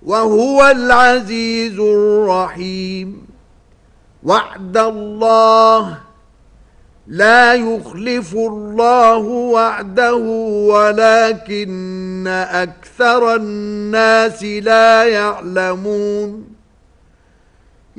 وهو العزيز الرحيم. وعد الله لا يخلف الله وعده ولكن أكثر الناس لا يعلمون.